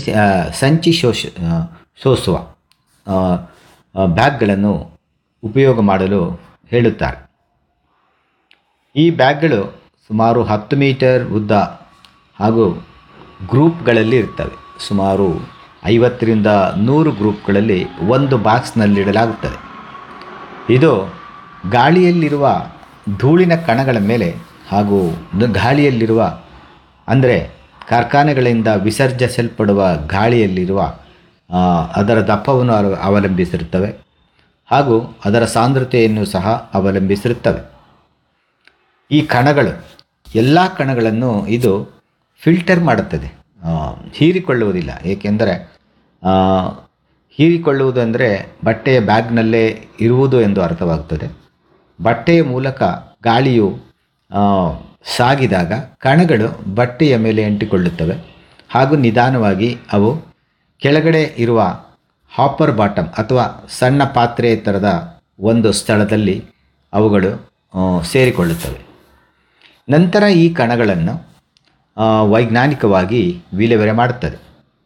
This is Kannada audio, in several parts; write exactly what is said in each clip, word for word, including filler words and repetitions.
ಆ, ಸಂಚಿ ಶೋಷ ಆ, ಸೋಸುವ ಆ, ಆ, ಬ್ಯಾಗ್ಗಳನ್ನು ಉಪಯೋಗ ಮಾಡಲು ಹೇಳುತ್ತಾರೆ. ಈ ಬ್ಯಾಗ್ಗಳು ಸುಮಾರು ಹತ್ತು ಮೀಟರ್ ಉದ್ದ ಹಾಗೂ ಗ್ರೂಪ್ಗಳಲ್ಲಿ ಇರ್ತವೆ. ಸುಮಾರು ಐವತ್ತರಿಂದ ನೂರು ಗ್ರೂಪ್ಗಳಲ್ಲಿ ಒಂದು ಬಾಕ್ಸ್ನಲ್ಲಿಡಲಾಗುತ್ತದೆ. ಇದು ಗಾಳಿಯಲ್ಲಿರುವ ಧೂಳಿನ ಕಣಗಳ ಮೇಲೆ ಹಾಗೂ ದ- ಗಾಳಿಯಲ್ಲಿರುವ ಅಂದರೆ ಕಾರ್ಖಾನೆಗಳಿಂದ ವಿಸರ್ಜಿಸಲ್ಪಡುವ ಗಾಳಿಯಲ್ಲಿರುವ ಆ, ಅದರ ದಪ್ಪವನ್ನು ಅವ- ಅವಲಂಬಿಸಿರುತ್ತವೆ ಹಾಗೂ ಅದರ ಸಾಂದ್ರತೆಯನ್ನು ಸಹ ಅವಲಂಬಿಸಿರುತ್ತವೆ. ಈ ಕಣಗಳು ಎಲ್ಲ ಕಣಗಳನ್ನು ಇದು ಫಿಲ್ಟರ್ ಮಾಡುತ್ತದೆ, ಆ, ಹೀರಿಕೊಳ್ಳುವುದಿಲ್ಲ. ಏಕೆಂದರೆ ಆ, ಹೀರಿಕೊಳ್ಳುವುದು ಅಂದರೆ ಬಟ್ಟೆಯ ಬ್ಯಾಗ್ನಲ್ಲೇ ಇರುವುದು ಎಂದು ಅರ್ಥವಾಗುತ್ತದೆ. ಬಟ್ಟೆಯ ಮೂಲಕ ಗಾಳಿಯು ಆ, ಸಾಗಿದಾಗ ಕಣಗಳು ಬಟ್ಟೆಯ ಮೇಲೆ ಅಂಟಿಕೊಳ್ಳುತ್ತವೆ ಹಾಗೂ ನಿಧಾನವಾಗಿ ಅವು ಕೆಳಗಡೆ ಇರುವ ಹಾಪರ್ ಬಾಟಮ್ ಅಥವಾ ಸಣ್ಣ ಪಾತ್ರೆ ಥರದ ಒಂದು ಸ್ಥಳದಲ್ಲಿ ಅವುಗಳು ಆ, ಸೇರಿಕೊಳ್ಳುತ್ತವೆ. ನಂತರ ಈ ಕಣಗಳನ್ನು ಆ, ವೈಜ್ಞಾನಿಕವಾಗಿ ವಿಲೇವಾರಿ ಮಾಡುತ್ತದೆ.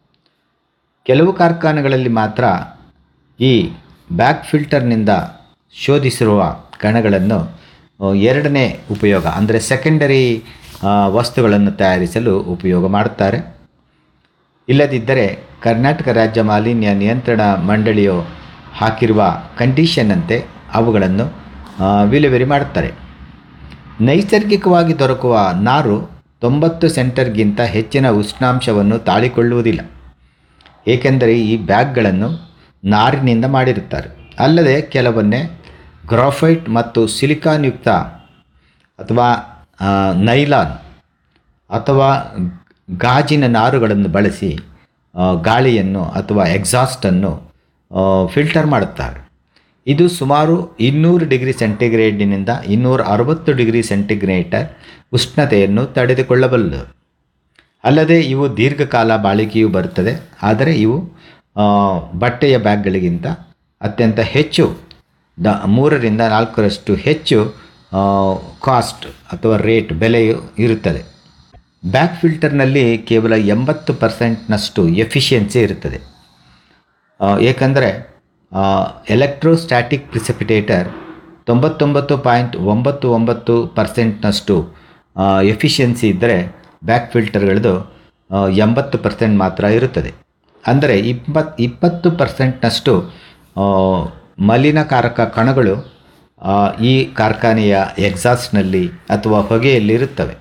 ಕೆಲವು ಕಾರ್ಖಾನೆಗಳಲ್ಲಿ ಮಾತ್ರ ಈ ಬ್ಯಾಗ್ ಫಿಲ್ಟರ್ನಿಂದ ಶೋಧಿಸಿರುವ ಕಣಗಳನ್ನು ಆ, ಎರಡನೇ ಉಪಯೋಗ ಅಂದರೆ ಸೆಕೆಂಡರಿ ವಸ್ತುಗಳನ್ನು ತಯಾರಿಸಲು ಉಪಯೋಗ ಮಾಡುತ್ತಾರೆ. ಇಲ್ಲದಿದ್ದರೆ ಕರ್ನಾಟಕ ರಾಜ್ಯ ಮಾಲಿನ್ಯ ನಿಯಂತ್ರಣ ಮಂಡಳಿಯು ಹಾಕಿರುವ ಕಂಡೀಷನ್ನಂತೆ ಅವುಗಳನ್ನು ಆ, ವಿಲೇವಾರಿ ಮಾಡುತ್ತಾರೆ. ನೈಸರ್ಗಿಕವಾಗಿ ದೊರಕುವ ನಾರು ತೊಂಬತ್ತು ಸೆಂಟರ್ಗಿಂತ ಹೆಚ್ಚಿನ ಉಷ್ಣಾಂಶವನ್ನು ತಾಳಿಕೊಳ್ಳುವುದಿಲ್ಲ, ಏಕೆಂದರೆ ಈ ಬ್ಯಾಗ್ಗಳನ್ನು ನಾರಿನಿಂದ ಮಾಡಿರುತ್ತಾರೆ. ಅಲ್ಲದೆ ಕೆಲವೊಮ್ಮೆ ಗ್ರಾಫೈಟ್ ಮತ್ತು ಸಿಲಿಕಾನ್ ಯುಕ್ತ ಅಥವಾ ಆ, ನೈಲಾನ್ ಅಥವಾ ಗಾಜಿನ ನಾರುಗಳನ್ನು ಬಳಸಿ ಆ, ಗಾಳಿಯನ್ನು ಅಥವಾ ಎಕ್ಸಾಸ್ಟನ್ನು ಆ, ಫಿಲ್ಟರ್ ಮಾಡುತ್ತಾರೆ. ಇದು ಸುಮಾರು ಇನ್ನೂರು ಡಿಗ್ರಿ ಸೆಂಟಿಗ್ರೇಡ್ನಿಂದ ಇನ್ನೂರ ಅರವತ್ತು ಡಿಗ್ರಿ ಸೆಂಟಿಗ್ರೇಟರ್ ಉಷ್ಣತೆಯನ್ನು ತಡೆದುಕೊಳ್ಳಬಲ್ಲದು. ಅಲ್ಲದೆ ಇವು ದೀರ್ಘಕಾಲ ಬಾಳಿಕೆಯೂ ಬರುತ್ತದೆ. ಆದರೆ ಇವು ಆ, ಬಟ್ಟೆಯ ಬ್ಯಾಗ್ಗಳಿಗಿಂತ ಅತ್ಯಂತ ಹೆಚ್ಚು ದ ಮೂರರಿಂದ ನಾಲ್ಕರಷ್ಟು ಹೆಚ್ಚು ಕಾಸ್ಟ್ ಅಥವಾ ರೇಟ್ ಬೆಲೆಯು ಇರುತ್ತದೆ. ಬ್ಯಾಗ್ ಫಿಲ್ಟರ್ನಲ್ಲಿ ಕೇವಲ ಎಂಬತ್ತು ಪರ್ಸೆಂಟ್ನಷ್ಟು ಎಫಿಷಿಯನ್ಸಿ ಇರುತ್ತದೆ. ಆ, ಏಕೆಂದರೆ ಎಲೆಕ್ಟ್ರೋಸ್ಟ್ಯಾಟಿಕ್ ಪ್ರಿಸಿಪಿಟೇಟರ್ ತೊಂಬತ್ತೊಂಬತ್ತು ಪಾಯಿಂಟ್ ಒಂಬತ್ತು ಒಂಬತ್ತು ಪರ್ಸೆಂಟ್ನಷ್ಟು ಎಫಿಷಿಯನ್ಸಿ ಇದ್ದರೆ ಬ್ಯಾಗ್ ಫಿಲ್ಟರ್ಗಳದು ಆ, ಎಂಬತ್ತು ಪರ್ಸೆಂಟ್ ಮಾತ್ರ ಇರುತ್ತದೆ. ಅಂದರೆ ಇಪ್ಪತ್ತು ಇಪ್ಪತ್ತು ಪರ್ಸೆಂಟ್ನಷ್ಟು ಆ, ಮಲಿನಕಾರಕ ಕಣಗಳು ಆ, ಈ ಕಾರ್ಖಾನೆಯ ಎಕ್ಸಾಸ್ಟ್ನಲ್ಲಿ ಅಥವಾ ಹೊಗೆಯಲ್ಲಿರುತ್ತವೆ.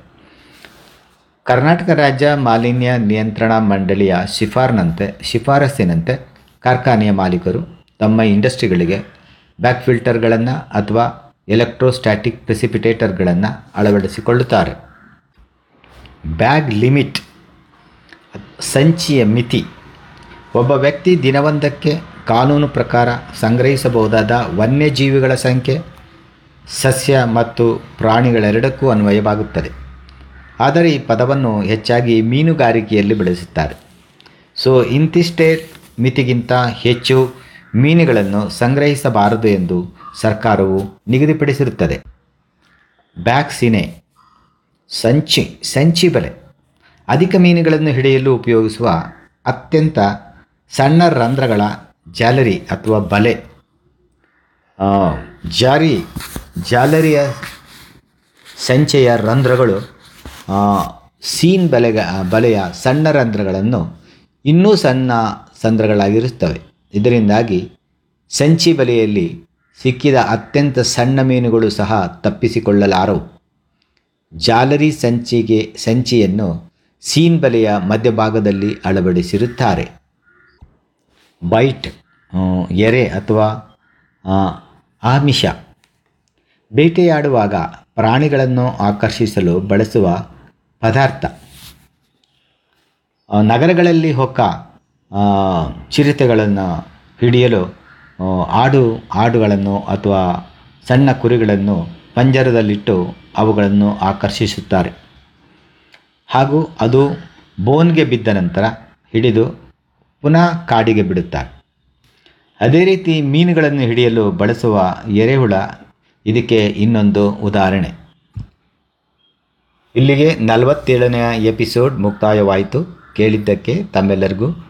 ಕರ್ನಾಟಕ ರಾಜ್ಯ ಮಾಲಿನ್ಯ ನಿಯಂತ್ರಣ ಮಂಡಳಿಯ ಶಿಫಾರ್ನಂತೆ ಶಿಫಾರಸ್ಸಿನಂತೆ ಕಾರ್ಖಾನೆಯ ಮಾಲೀಕರು ತಮ್ಮ ಇಂಡಸ್ಟ್ರಿಗಳಿಗೆ ಬ್ಯಾಗ್ ಫಿಲ್ಟರ್ಗಳನ್ನು ಅಥವಾ ಎಲೆಕ್ಟ್ರೋಸ್ಟ್ಯಾಟಿಕ್ ಪ್ರೆಸಿಪಿಟೇಟರ್ಗಳನ್ನು ಅಳವಡಿಸಿಕೊಳ್ಳುತ್ತಾರೆ. ಬ್ಯಾಗ್ ಲಿಮಿಟ್, ಸಂಚಿಯ ಮಿತಿ. ಒಬ್ಬ ವ್ಯಕ್ತಿ ದಿನವೊಂದಕ್ಕೆ ಕಾನೂನು ಪ್ರಕಾರ ಸಂಗ್ರಹಿಸಬಹುದಾದ ವನ್ಯಜೀವಿಗಳ ಸಂಖ್ಯೆ ಸಸ್ಯ ಮತ್ತು ಪ್ರಾಣಿಗಳೆರಡಕ್ಕೂ ಅನ್ವಯವಾಗುತ್ತದೆ. ಆದರೆ ಈ ಪದವನ್ನು ಹೆಚ್ಚಾಗಿ ಮೀನುಗಾರಿಕೆಯಲ್ಲಿ ಬಳಸುತ್ತಾರೆ. ಸೊ ಇಂತಿಷ್ಟೇ ಮಿತಿಗಿಂತ ಹೆಚ್ಚು ಮೀನುಗಳನ್ನು ಸಂಗ್ರಹಿಸಬಾರದು ಎಂದು ಸರ್ಕಾರವು ನಿಗದಿಪಡಿಸಿರುತ್ತದೆ. ಬ್ಯಾಗ್ ಸಿನೆ, ಸಂಚಿ ಸಂಚಿ ಬಲೆ. ಅಧಿಕ ಮೀನುಗಳನ್ನು ಹಿಡಿಯಲು ಉಪಯೋಗಿಸುವ ಅತ್ಯಂತ ಸಣ್ಣ ರಂಧ್ರಗಳ ಜಾಲರಿ ಅಥವಾ ಬಲೆ. ಆ, ಜಾರಿ ಜಾಲರಿಯ ಸಂಚೆಯ ರಂಧ್ರಗಳು ಆ, ಸೀನ್ ಬಲೆಗ ಬಲೆಯ ಸಣ್ಣ ರಂಧ್ರಗಳನ್ನು ಇನ್ನೂ ಸಣ್ಣ ರಂಧ್ರಗಳಾಗಿರುತ್ತವೆ. ಇದರಿಂದಾಗಿ ಸಂಚಿ ಬಲೆಯಲ್ಲಿ ಸಿಕ್ಕಿದ ಅತ್ಯಂತ ಸಣ್ಣ ಮೀನುಗಳು ಸಹ ತಪ್ಪಿಸಿಕೊಳ್ಳಲಾರವು. ಜಾಲರಿ ಸಂಚಿಗೆ ಸಂಚಿಯನ್ನು ಸೀನ್ ಬಲೆಯ ಮಧ್ಯಭಾಗದಲ್ಲಿ ಅಳವಡಿಸಿರುತ್ತಾರೆ. ಬೈಟ್, ಆ, ಎರೆ ಅಥವಾ ಆ, ಆಮಿಷ. ಬೇಟೆಯಾಡುವಾಗ ಪ್ರಾಣಿಗಳನ್ನು ಆಕರ್ಷಿಸಲು ಬಳಸುವ ಪದಾರ್ಥ. ಆ, ನಗರಗಳಲ್ಲಿ ಹೊಕ್ಕ ಆ, ಚಿರತೆಗಳನ್ನು ಹಿಡಿಯಲು ಆ, ಆಡು ಆಡುಗಳನ್ನು ಅಥವಾ ಸಣ್ಣ ಕುರಿಗಳನ್ನು ಪಂಜರದಲ್ಲಿಟ್ಟು ಅವುಗಳನ್ನು ಆಕರ್ಷಿಸುತ್ತಾರೆ ಹಾಗೂ ಅದು ಬೋನ್ಗೆ ಬಿದ್ದ ನಂತರ ಹಿಡಿದು ಪುನಃ ಕಾಡಿಗೆ ಬಿಡುತ್ತಾರೆ. ಅದೇ ರೀತಿ ಮೀನುಗಳನ್ನು ಹಿಡಿಯಲು ಬಳಸುವ ಎರೆಹುಳ ಇದಕ್ಕೆ ಇನ್ನೊಂದು ಉದಾಹರಣೆ. ಇಲ್ಲಿಗೆ ನಲವತ್ತೇಳನೆಯ ಎಪಿಸೋಡ್ ಮುಕ್ತಾಯವಾಯಿತು. ಕೇಳಿದ್ದಕ್ಕೆ ತಮ್ಮೆಲ್ಲರಿಗೂ